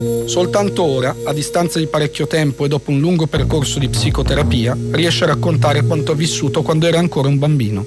Soltanto ora, a distanza di parecchio tempo e dopo un lungo percorso di psicoterapia, riesce a raccontare quanto ha vissuto quando era ancora un bambino.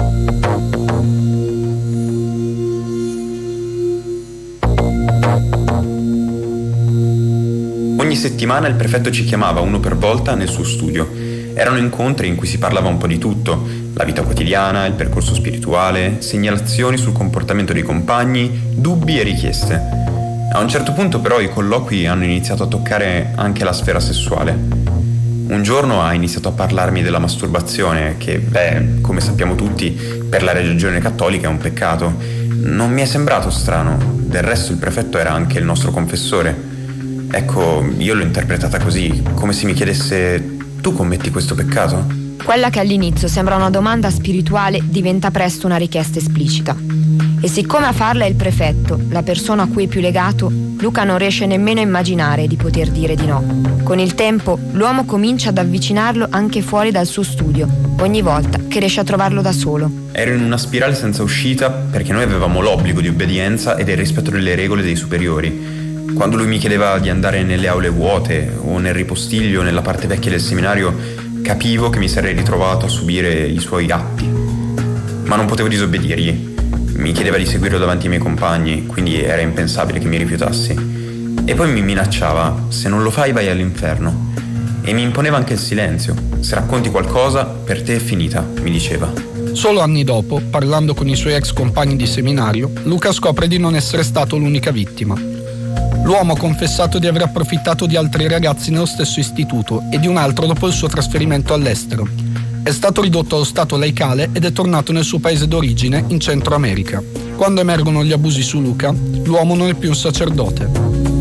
Ogni settimana il prefetto ci chiamava uno per volta nel suo studio. Erano incontri in cui si parlava un po' di tutto: la vita quotidiana, il percorso spirituale, segnalazioni sul comportamento dei compagni, dubbi e richieste. A un certo punto però i colloqui hanno iniziato a toccare anche la sfera sessuale. Un giorno ha iniziato a parlarmi della masturbazione, che, come sappiamo tutti, per la religione cattolica è un peccato. Non mi è sembrato strano, del resto il prefetto era anche il nostro confessore. Ecco, io l'ho interpretata così, come se mi chiedesse: tu commetti questo peccato? Quella che all'inizio sembra una domanda spirituale diventa presto una richiesta esplicita. E siccome a farla è il prefetto, la persona a cui è più legato, Luca non riesce nemmeno a immaginare di poter dire di no. Con il tempo, l'uomo comincia ad avvicinarlo anche fuori dal suo studio, ogni volta che riesce a trovarlo da solo. Ero in una spirale senza uscita perché noi avevamo l'obbligo di obbedienza e del rispetto delle regole dei superiori. Quando lui mi chiedeva di andare nelle aule vuote o nel ripostiglio, nella parte vecchia del seminario, capivo che mi sarei ritrovato a subire i suoi atti. Ma non potevo disobbedirgli. Mi chiedeva di seguirlo davanti ai miei compagni, quindi era impensabile che mi rifiutassi. E poi mi minacciava: se non lo fai vai all'inferno. E mi imponeva anche il silenzio. Se racconti qualcosa, per te è finita, mi diceva. Solo anni dopo, parlando con i suoi ex compagni di seminario, Luca scopre di non essere stato l'unica vittima. L'uomo ha confessato di aver approfittato di altri ragazzi nello stesso istituto e di un altro dopo il suo trasferimento all'estero. È stato ridotto allo stato laicale ed è tornato nel suo paese d'origine, in Centro America. Quando emergono gli abusi su Luca, l'uomo non è più un sacerdote.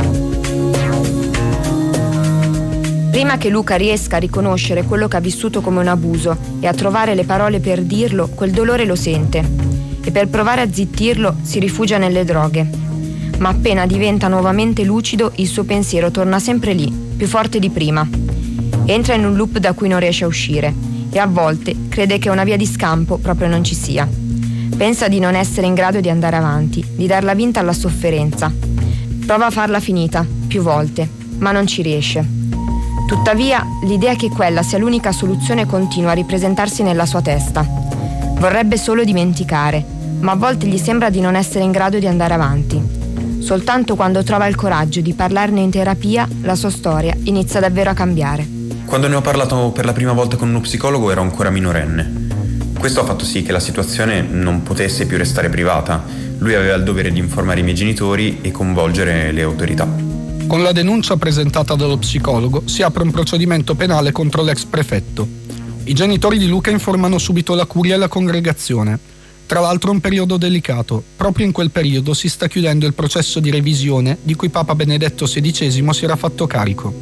Prima che Luca riesca a riconoscere quello che ha vissuto come un abuso e a trovare le parole per dirlo, quel dolore lo sente. E per provare a zittirlo si rifugia nelle droghe. Ma appena diventa nuovamente lucido, il suo pensiero torna sempre lì, più forte di prima. Entra in un loop da cui non riesce a uscire. E a volte crede che una via di scampo proprio non ci sia. Pensa di non essere in grado di andare avanti, di darla vinta alla sofferenza. Prova a farla finita, più volte, ma non ci riesce. Tuttavia, l'idea che quella sia l'unica soluzione continua a ripresentarsi nella sua testa. Vorrebbe solo dimenticare, ma a volte gli sembra di non essere in grado di andare avanti. Soltanto quando trova il coraggio di parlarne in terapia, la sua storia inizia davvero a cambiare. Quando ne ho parlato per la prima volta con uno psicologo ero ancora minorenne. Questo ha fatto sì che la situazione non potesse più restare privata. Lui aveva il dovere di informare i miei genitori e coinvolgere le autorità. Con la denuncia presentata dallo psicologo si apre un procedimento penale contro l'ex prefetto. I genitori di Luca informano subito la curia e la congregazione. Tra l'altro è un periodo delicato. Proprio in quel periodo si sta chiudendo il processo di revisione di cui Papa Benedetto XVI si era fatto carico.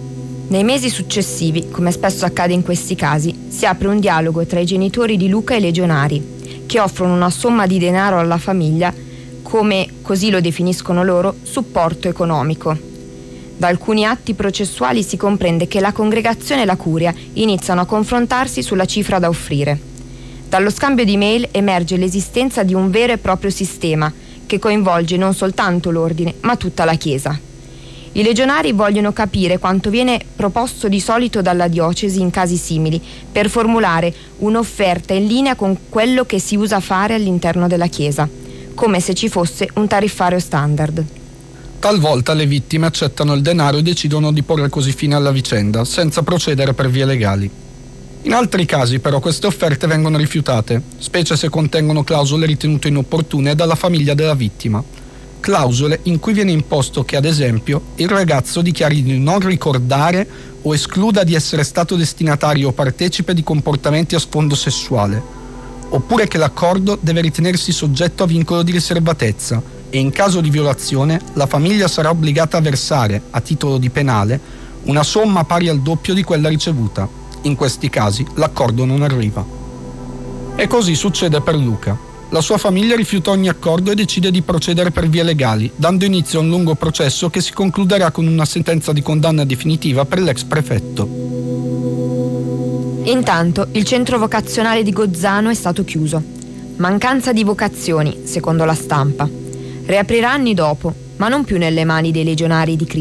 Nei mesi successivi, come spesso accade in questi casi, si apre un dialogo tra i genitori di Luca e i legionari, che offrono una somma di denaro alla famiglia come, così lo definiscono loro, supporto economico. Da alcuni atti processuali si comprende che la congregazione e la curia iniziano a confrontarsi sulla cifra da offrire. Dallo scambio di mail emerge l'esistenza di un vero e proprio sistema che coinvolge non soltanto l'ordine, ma tutta la Chiesa. I legionari vogliono capire quanto viene proposto di solito dalla diocesi in casi simili per formulare un'offerta in linea con quello che si usa fare all'interno della Chiesa, come se ci fosse un tariffario standard. Talvolta le vittime accettano il denaro e decidono di porre così fine alla vicenda, senza procedere per vie legali. In altri casi però queste offerte vengono rifiutate, specie se contengono clausole ritenute inopportune dalla famiglia della vittima. Clausole in cui viene imposto che, ad esempio, il ragazzo dichiari di non ricordare o escluda di essere stato destinatario o partecipe di comportamenti a sfondo sessuale, oppure che l'accordo deve ritenersi soggetto a vincolo di riservatezza e in caso di violazione la famiglia sarà obbligata a versare, a titolo di penale, una somma pari al doppio di quella ricevuta. In questi casi l'accordo non arriva. E così succede per Luca. La sua famiglia rifiuta ogni accordo e decide di procedere per vie legali, dando inizio a un lungo processo che si concluderà con una sentenza di condanna definitiva per l'ex prefetto. Intanto il centro vocazionale di Gozzano è stato chiuso. Mancanza di vocazioni, secondo la stampa. Riaprirà anni dopo, ma non più nelle mani dei legionari di Cristo.